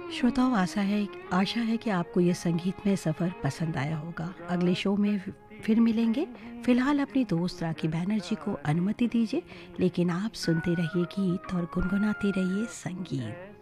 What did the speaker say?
श्रोताओं, आशा है कि आपको ये संगीतमय सफ़र पसंद आया होगा। अगले शो में फिर मिलेंगे। फ़िलहाल अपनी दोस्त राखी बैनर्जी को अनुमति दीजिए, लेकिन आप सुनते रहिए गीत और गुनगुनाते रहिए संगीत।